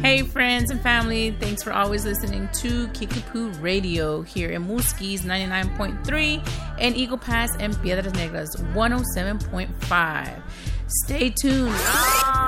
Hey, friends and family, thanks for always listening to Kickapoo Radio here in Muskies 99.3 and Eagle Pass and Piedras Negras 107.5. Stay tuned.